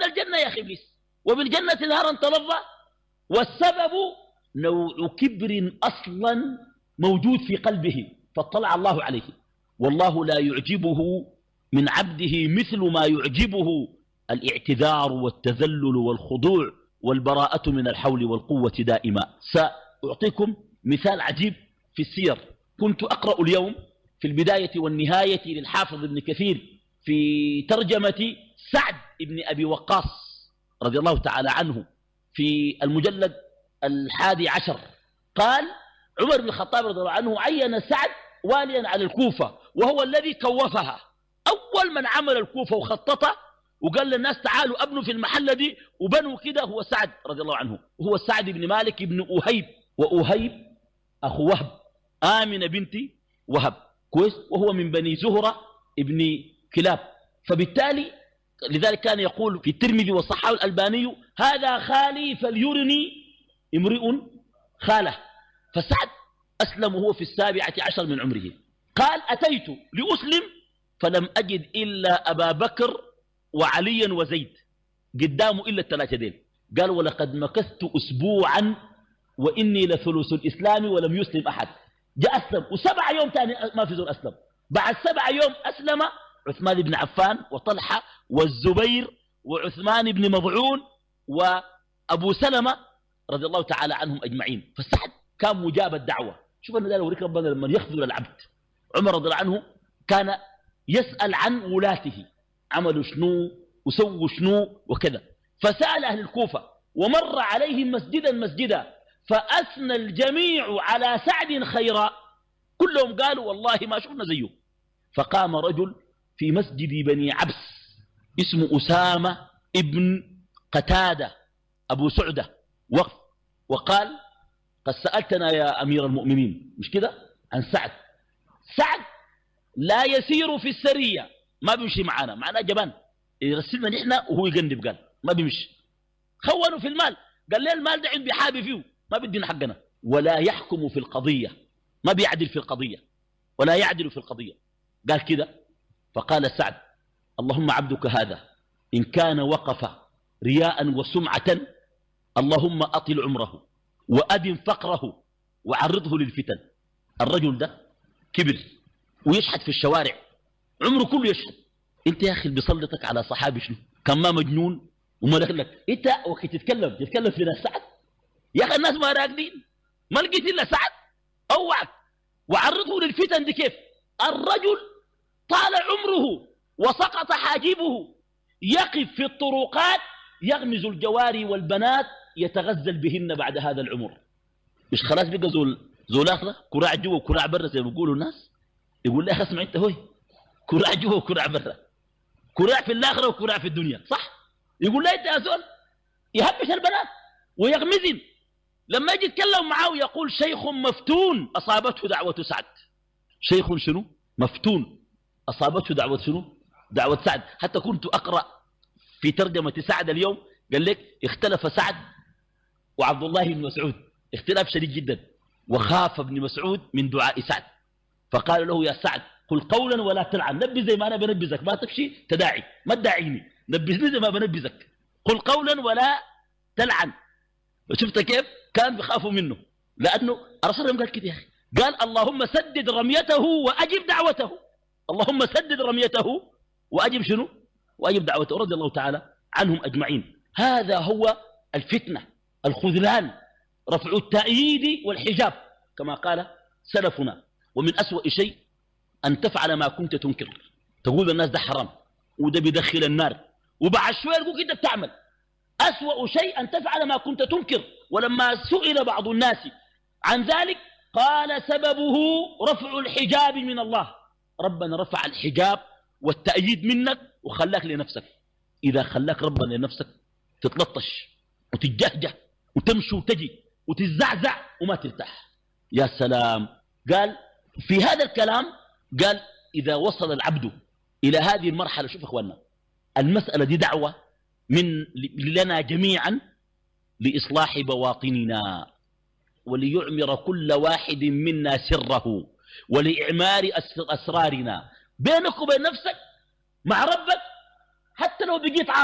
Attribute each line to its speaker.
Speaker 1: دخلنا الجنة يا أخي إبليس، وبالجنة نهارا تلظى. والسبب نوع كبر أصلا موجود في قلبه فاطلع الله عليه. والله لا يعجبه من عبده مثل ما يعجبه الاعتذار والتذلل والخضوع والبراءة من الحول والقوة دائما. سأعطيكم مثال عجيب في السير. كنت أقرأ اليوم في البداية والنهاية للحافظ ابن كثير في ترجمة سعد ابن أبي وقاص رضي الله تعالى عنه في المجلد 11. قال عمر بن الخطاب رضي الله عنه عين سعد واليا على الكوفة وهو الذي كوفها. أول من عمل الكوفة وخططها وقال للناس تعالوا أبنوا في المحلة دي وبنوا كده هو سعد رضي الله عنه. وهو سعد بن مالك بن أهيب، وأهيب أخو وهب، آمنة بنت وهب، كويس، وهو من بني زهرة ابن كلاب. فبالتالي لذلك كان يقول في الترمذي والصحاح الألباني هذا خالي فليرني امرئ خاله. فسعد أسلم وهو في 17 من عمره. قال أتيت لأسلم فلم أجد إلا أبا بكر وعليا وزيد قدامه إلا الثلاثة دين. قال ولقد مكثت أسبوعا وإني لثلث الإسلام ولم يسلم أحد. جاء أسلم و7 يوم تاني ما في زول أسلم. بعد 7 يوم أسلم عثمان بن عفان وطلحة والزبير وعثمان بن مضعون وأبو سلمة رضي الله تعالى عنهم أجمعين. فسعد كان مجاب الدعوة. شوف أن ذلك وريك ربنا لما يخذل العبد. عمر رضي الله عنه كان يسأل عن ولاته عملوا شنو وسووا شنو وكذا. فسأل أهل الكوفة ومر عليهم مسجدا مسجدا فأثنى الجميع على سعد خيرا، كلهم قالوا والله ما شفنا زيه. فقام رجل في مسجد بني عبس اسمه أسامة ابن قتادة أبو سعدة وقف وقال قد سألتنا يا أمير المؤمنين مش كده عن سعد. سعد لا يسير في السرية، ما بيمشي معنا جبان، يرسلنا نحن وهو يقندب. قال ما بيمشي. خونوا في المال، قال لي المال ده عند بحابي فيه ما بدينا حقنا. ولا يحكم في القضية، ما بيعدل في القضية ولا يعدل في القضية. قال كده. فقال سعد اللهم عبدك هذا إن كان وقف رياء وسمعة اللهم أطل عمره وأدم فقره وعرضه للفتن. الرجل ده كبر ويشحت في الشوارع عمره كله يشحت. انت يا أخي بيسلطك على صحابي شنو؟ كان ما مجنون وما لك انت وقت تتكلم في ناس سعد يا أخي. الناس ما راقدين ما لقيت إلا سعد أوعك وعرضه للفتن. دي كيف؟ الرجل طال عمره وسقط حاجبه يقف في الطرقات يغمز الجواري والبنات يتغزل بهن بعد هذا العمر. مش خلاص بقى زول آخره كراع جوا وكراع برا زي ما بيقولوا الناس. يقول لي يا أخي اسمع انت هوي كراع جوا وكراع برا، كراع في الآخرة وكراع في الدنيا صح. يقول لي انت يا زول يهبش البنات ويغمزن. لما يجي يتكلم معاه يقول شيخ مفتون أصابته دعوة سعد. شيخ شنو؟ مفتون أصابته دعوة شنو؟ دعوة سعد. حتى كنت أقرأ في ترجمة سعد اليوم قال لك اختلف سعد وعبد الله بن مسعود اختلاف شديد جدا، وخاف ابن مسعود من دعاء سعد فقال له يا سعد قل قولا ولا تلعن، نبي زي ما أنا بنبذك، ما تمشي تداعي ما تداعيني، نبذني زي ما بنبذك، قل قولا ولا تلعن. شفت كيف كان بيخافوا منه؟ لأنه الرسول قال كده يا أخي، قال اللهم سدد رميته وأجب دعوته. اللهم سدد رميته وأجب شنو؟ وأجب دعوته رضي الله تعالى عنهم أجمعين. هذا هو الفتنة، الخذلان، رفع التأييد والحجاب كما قال سلفنا. ومن أسوأ شيء أن تفعل ما كنت تنكر، تقول الناس ده حرام وده بيدخل النار وبعد شوية يقول كده بتعمل. أسوأ شيء أن تفعل ما كنت تنكر. ولما سئل بعض الناس عن ذلك قال سببه رفع الحجاب من الله. ربنا رفع الحجاب والتأييد منك وخلاك لنفسك. إذا خلاك ربنا لنفسك تتلطش وتتجهجه وتمشي وتجي وتزعزع وما ترتاح. يا سلام. قال في هذا الكلام قال إذا وصل العبد إلى هذه المرحلة، شوف إخواننا المسألة دي دعوة لنا جميعا لإصلاح بواطننا وليعمر كل واحد منا سره ولإعمار أسرارنا بينك وبين نفسك مع ربك. حتى لو بقيت